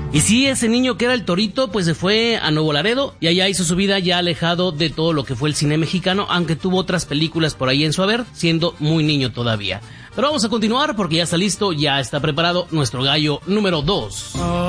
Y sí, ese niño que era el Torito, pues se fue a Nuevo Laredo y allá hizo su vida ya alejado de todo lo que fue el cine mexicano, aunque tuvo otras películas por ahí en su haber, siendo muy niño todavía. Pero vamos a continuar porque ya está listo, ya está preparado nuestro gallo número 2.